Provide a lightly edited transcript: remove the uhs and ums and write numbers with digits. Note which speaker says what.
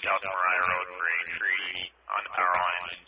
Speaker 1: South Mariah Road, Braintree, on the power line.